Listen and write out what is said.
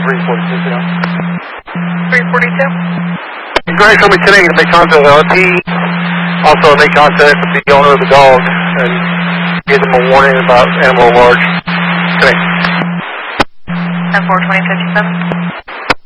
342. 342? Greg told me today to make contact with LT. Also make contact with the owner of the dog and give them a warning about animal large. Okay. 10-4, 2057.